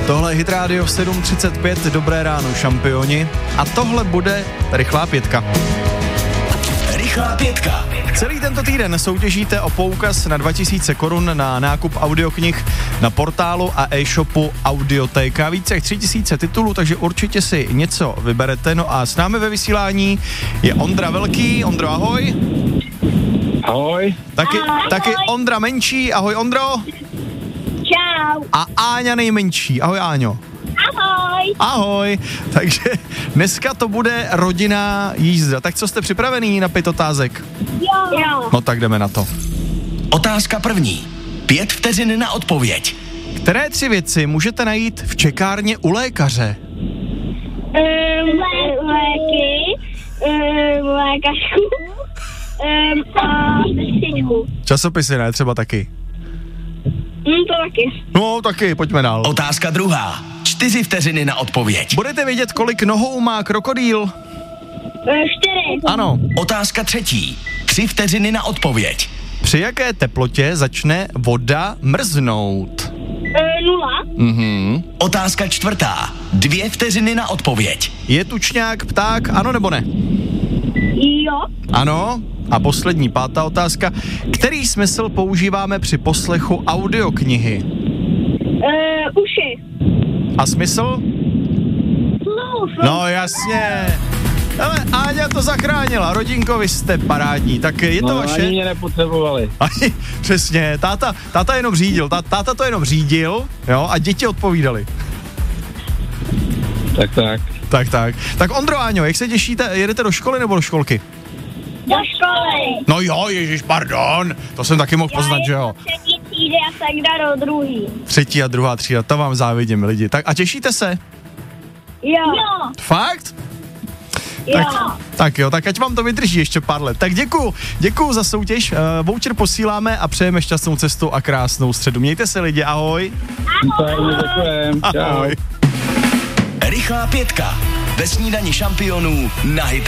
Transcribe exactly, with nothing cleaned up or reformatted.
Tohle je Hit Radio sedm třicet pět, dobré ráno šampioni. A tohle bude rychlá pětka. Rychlá pětka. Celý tento týden soutěžíte o poukaz na dva tisíce korun na nákup audioknih na portálu a e-shopu Audiotéka. Více jak tři tisíce titulů, takže určitě si něco vyberete. No a s námi ve vysílání je Ondra Velký. Ondro, ahoj. Ahoj. Taky, taky Ondra Menší. Ahoj, Ondro. Čau. A Áňa nejmenší. Ahoj, Áňo. Ahoj. Ahoj. Takže dneska to bude rodinná jízda. Tak co, jste připravený na pět otázek? Jo. jo. No tak jdeme na to. Otázka první. Pět vteřin na odpověď. Které tři věci můžete najít v čekárně u lékaře? Um, léky, um, lékařku um, a sestřičku. Časopisy ne, třeba taky. Mm, to taky. No taky, pojďme dál. Otázka druhá. Čtyři vteřiny na odpověď. Budete vědět, kolik nohou má krokodýl? Um, čtyři. Ano. Otázka třetí. Tři vteřiny na odpověď. Při jaké teplotě začne voda mrznout? Um, nula. Mhm. Otázka čtvrtá. Dvě vteřiny na odpověď. Je tučňák pták, ano nebo ne? Jo. Ano. A poslední, pátá otázka. Který smysl používáme při poslechu audioknihy? Um, uši. A smysl? Sluch. No jasně. Ale Áňa to zachránila, rodinko, vy jste parádní, tak je to No, vaše. ani mě nepotřebovali. Ani, přesně, táta, táta jenom řídil, tá, táta to jenom řídil, jo, a děti odpovídali. Tak tak. Tak, tak. Tak Ondro, Áňo, jak se těšíte, jedete do školy nebo do školky? Do školy. No jo, ježiš, pardon, to jsem taky mohl poznat, že jo. Třetí třídy a Sagda do druhý. Třetí a druhá třída, to vám závidím, lidi. Tak a těšíte se? Jo. Jo. Fakt? Jo. Tak, tak jo, tak ať vám to vydrží ještě pár let. Tak děkuju, děkuju za soutěž, uh, voucher posíláme a přejeme šťastnou cestu a krásnou středu. Mějte se, lidi, ahoj. Ahoj. Děkujem. Čau. Ahoj. Rychlá pětka. Ve snídani šampionů na Hit